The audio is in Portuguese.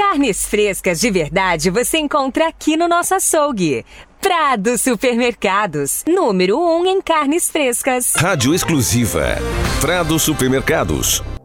Carnes frescas de verdade você encontra aqui no nosso açougue. Prado Supermercados, número 1 em carnes frescas. Rádio exclusiva. Prado Supermercados.